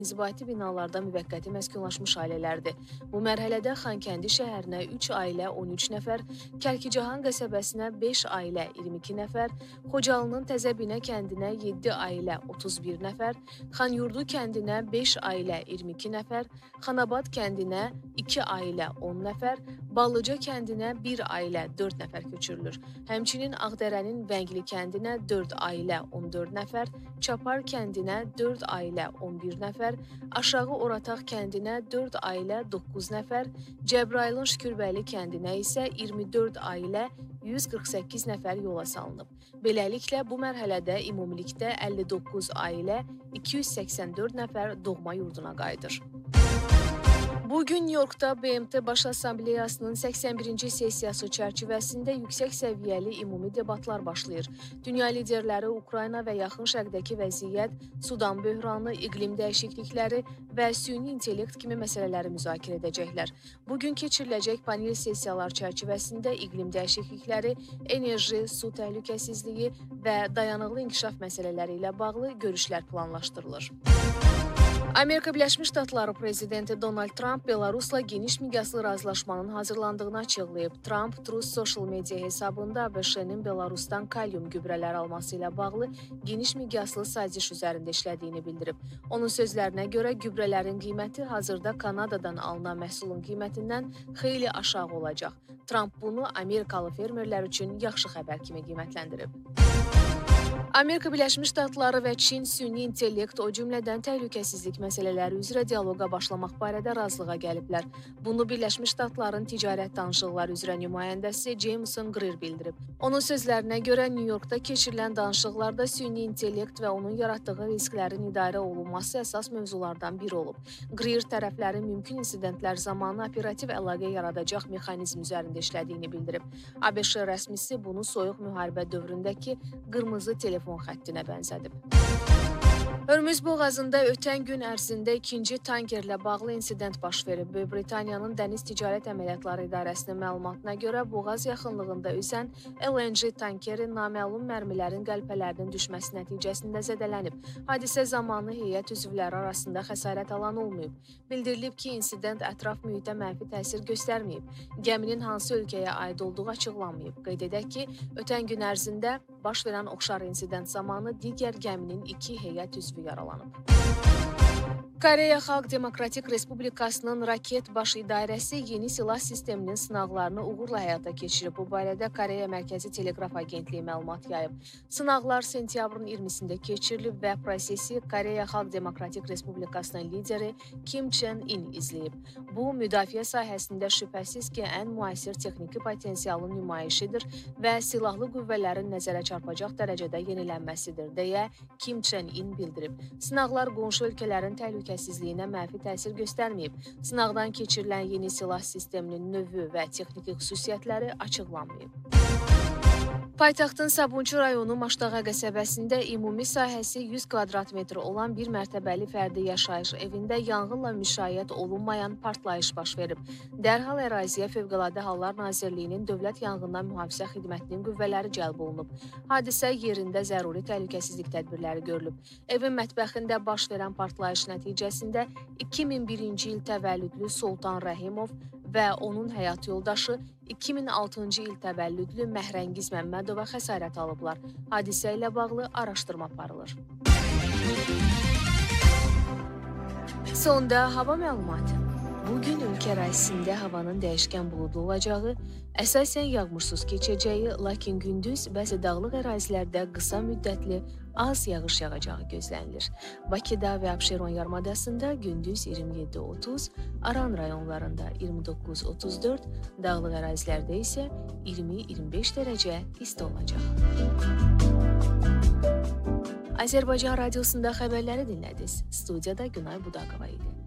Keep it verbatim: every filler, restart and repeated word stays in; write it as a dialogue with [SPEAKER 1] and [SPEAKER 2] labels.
[SPEAKER 1] İnzibati binalarda müvəqqəti məskunlaşmış ailələrdir. Bu mərhələdə Xankəndi şəhərinə üç ailə on üç nəfər, Kəlkicahan qəsəbəsinə beş ailə iyirmi iki nəfər, Xocalının Təzəbinə kəndinə yeddi ailə otuz bir nəfər, Xanyurdu kəndinə beş ailə iyirmi iki nəfər, Xanabad kəndinə iki ailə on nəfər, Ballıca kəndinə bir ailə dörd nəfər köçürülür. Həmçinin Ağdərənin Vəngli kəndinə dörd ailə on dörd nəfər, Çapar kəndinə dörd ailə on bir nəfər, Aşağı Orataq kəndinə dörd ailə doqquz nəfər, Cəbrayılın Şükürbəyli kəndinə isə iyirmi dörd ailə yüz qırx səkkiz nəfər yola salınıb. Beləliklə, bu mərhələdə ümumilikdə əlli doqquz ailə iki yüz səksən dörd nəfər doğma yurduna qayıdır. Bugün Nyu-Yorkda B M T Baş Assambleyasının səksən birinci sessiyası çərçivəsində yüksək səviyyəli ümumi debatlar başlayır. Dünya liderləri Ukrayna və Yaxın Şərqdəki vəziyyət, Sudan böhranı, iqlim dəyişiklikləri və süni intellekt kimi məsələləri müzakirə edəcəklər. Bugün keçiriləcək panel sessiyalar çərçivəsində iqlim dəyişiklikləri, enerji, su təhlükəsizliyi və dayanıqlı inkişaf məsələləri ilə bağlı görüşlər planlaşdırılır. Amerika Birləşmiş Ştatları prezidenti Donald Trump Belarusla geniş miqyaslı razılaşmanın hazırlandığını açıqlayıb. Trump Truth Social media hesabında A B Ş-nin Belarusdan kalyum gübrələr alması ilə bağlı geniş miqyaslı saziş üzərində işlədiyini bildirib. Onun sözlərinə görə gübrələrin qiyməti hazırda Kanadadan alınan məhsulun qiymətindən xeyli aşağı olacaq. Trump bunu Amerikalı fermerlər üçün yaxşı xəbər kimi qiymətləndirib. Amerika Birləşmiş Ştatları və Çin süni intellekt, o cümlədən təhlükəsizlik məsələləri üzrə dialoqa başlamaq barədə razılığa gəliblər. Bunu Birləşmiş Ştatların ticarət danışıqları üzrə nümayəndəsi Jameson Greer bildirib. Onun sözlərinə görə Nyu-Yorkda keçirilən danışıqlarda süni intellekt və onun yaratdığı risklərin idarə olunması əsas mövzulardan biri olub. Greer tərəflərin mümkün insidentlər zamanı operativ əlaqə yaradacaq mexanizm üzərində işlədiyini bildirib. A B Ş rəsmisi bunu soyuq müharibə dövründəki qırmızı telefon xəttinə bənzədib. Hörmüz boğazında ötən gün ərzində ikinci tankerlə bağlı insident baş verib. Böyük Britaniyanın Dəniz Ticarət Əməliyyatları İdarəsinin məlumatına görə boğaz yaxınlığında üzən L N G tankeri naməlum mərmilərin qəlpələrinin düşməsi nəticəsində zədələnib. Hadisə zamanı heyət üzvləri arasında xəsarət alan olmayıb. Bildirilib ki, insident ətraf mühitə mənfi təsir göstərməyib. Gəminin hansı ölkəyə aid olduğu açıqlanmayıb. Qeyd edək ki, ötən gün ərzində baş verən oxşar insident zamanı digər gəminin iki heyət üzvü yaralanıb. Koreya Xalq Demokratik Respublikasının raket baş idarəsi yeni silah sisteminin sınaqlarını uğurla həyata keçirib. Bu barədə Koreya Mərkəzi Teleqraf Agentliyi məlumat yayıb. Sınaqlar sentyabrın iyirmisində keçirilib və prosesi Koreya Xalq Demokratik Respublikasının lideri Kim Chen-in izləyib. Bu, müdafiə sahəsində şübhəsiz ki, ən müasir texniki potensialın nümayişidir və silahlı qüvvələrin nəzərə çarpacaq dərəcədə yenilənməsidir, deyə Kim Chen-in bildirib. Sınaqlar qonşu ölkələrin təhlükəsizliyinə mənfi təsir göstərməyib. Sınaqdan keçirilən yeni silah sisteminin növü və texniki xüsusiyyətləri açıqlanmayıb. Paytaxtın Sabunçu rayonu Maşdağa qəsəbəsində ümumi sahəsi yüz kvadrat metr olan bir mərtəbəli fərdi yaşayış evində yanğınla müşayiət olunmayan partlayış baş verib. Dərhal əraziyə Fövqəladə Hallar Nazirliyinin Dövlət Yanğından Mühafizə Xidmətinin qüvvələri cəlb olunub. Hadisə yerində zəruri təhlükəsizlik tədbirləri görülüb. Evin mətbəxində baş verən partlayış nəticəsində iki min birinci il təvəllüdlü Soltan Rəhimov və onun həyat yoldaşı iki min altıncı il təvəllüdlü Məhrəngiz Məmmədova xəsarət alıblar. Hadisə ilə bağlı araşdırma aparılır. Sonda hava məlumatı. Bugün ölkə ərazisində havanın dəyişkən buludlu olacağı, əsasən yağmursuz keçəcəyi, lakin gündüz bəzi dağlıq ərazilərdə qısa müddətli az yağış yağacağı gözlənilir. Bakıda və Abşeron yarımadasında gündüz iyirmi yeddi otuz, Aran rayonlarında iyirmi doqquz otuz dörd, dağlıq ərazilərdə isə iyirmi iyirmi beş dərəcə isti olacaq. Azərbaycan Radiosunda xəbərləri dinlədiniz. Studiyada Günay Budaqova idi.